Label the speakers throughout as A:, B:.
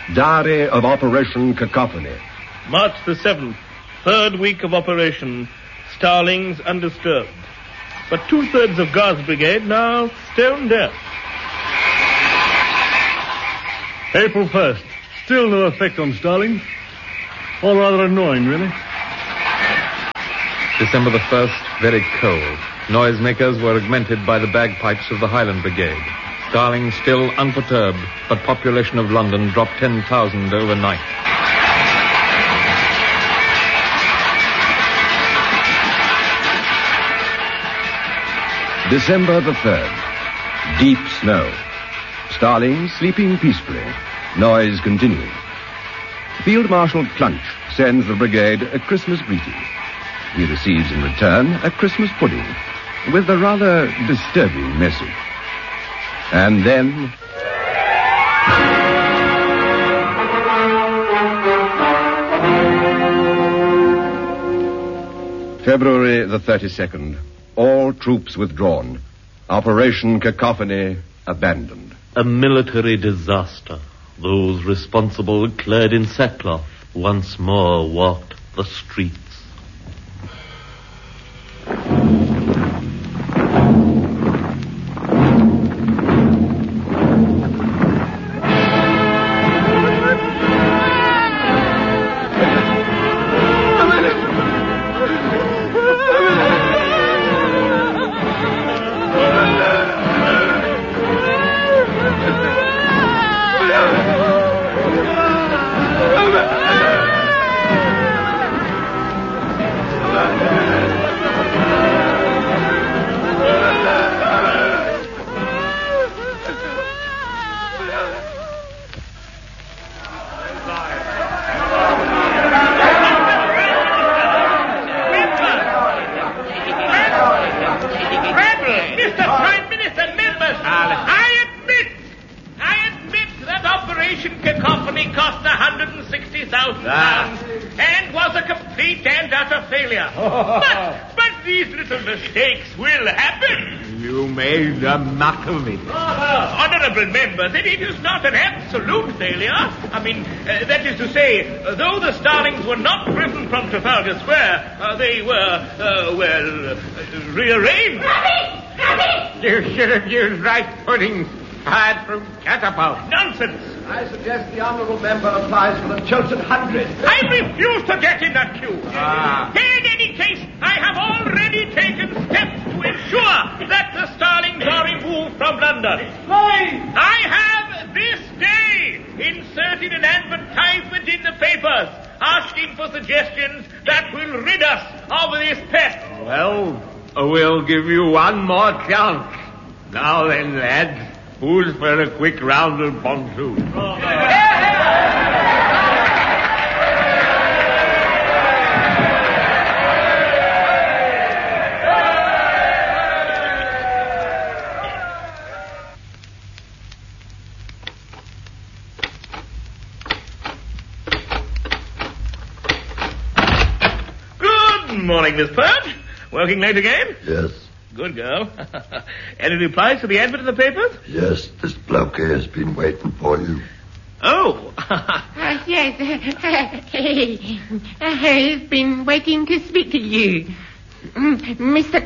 A: Diary of Operation Cacophony.
B: March the 7th, third week of operation. Starlings undisturbed. But 2/3 of Guards Brigade now stone deaf.
C: April 1st. Still no effect on Starlings. All rather annoying, really.
D: December the 1st, very cold. Noisemakers were augmented by the bagpipes of the Highland Brigade. Starlings still unperturbed, but population of London dropped 10,000 overnight.
A: December the 3rd. Deep snow. Starlings sleeping peacefully. Noise continuing. Field Marshal Clunch sends the brigade a Christmas greeting. He receives in return a Christmas pudding with a rather disturbing message. And then... February the 32nd. All troops withdrawn. Operation Cacophony abandoned.
E: A military disaster. Those responsible, clad in sackcloth, once more walked the streets.
B: Cost £160,000 and was a complete and utter failure. But these little mistakes will happen.
F: You made a muck of it.
B: Honourable members, it is not an absolute failure. I mean, that is to say, though the Starlings were not driven from Trafalgar Square, they were, rearranged.
F: Rabbit! You should have used rice puddings fired from catapult.
B: Nonsense.
G: I suggest the honourable member applies for the Chiltern 100.
B: I refuse to get in that queue. In any case, I have already taken steps to ensure that the Starlings are removed from London. I have this day inserted an advertisement in the papers asking for suggestions that will rid us of this pest.
F: Well, we'll give you one more chance. Now then, lads. Who's for a quick round of pontoon?
B: Good morning, Miss Pert. Working late again?
H: Yes.
B: Good girl. Any replies to the advert in the papers?
H: Yes, this bloke here has been waiting for you.
B: Oh.
I: Yes. I've been waiting to speak to you. Mr.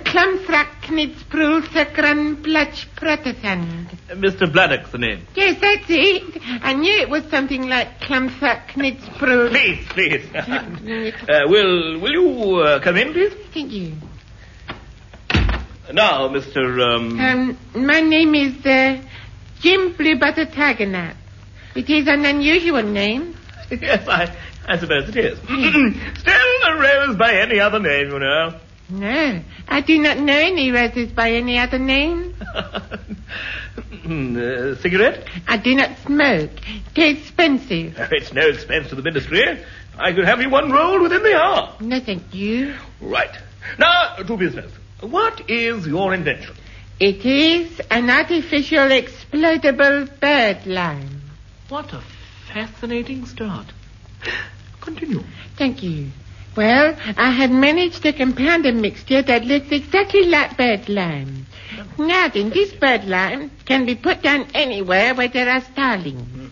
I: Klumthracknitzprulthakranplach-Protestant.
B: Mr. Bladdock's the name.
I: Yes, that's it. I knew it was something like Klumthracknitzprul...
B: Please. Will you come in, please?
I: Thank you.
B: Now, Mr.
I: My name is Jim Bluebutter Tiger. It is an unusual name.
B: Yes, I suppose it is. Still a rose by any other name, you know.
I: No, I do not know any roses by any other name.
B: Cigarette?
I: I do not smoke. It is expensive.
B: It's no expense to the ministry. I could have you one rolled within the hour.
I: No, thank you.
B: Right. Now, to business. What is your invention?
I: It is an artificial explodable bird lime.
B: What a fascinating start. Continue.
I: Thank you. Well, I had managed to compound a mixture that looks exactly like bird lime. Now then, this bird lime can be put down anywhere where there are starlings.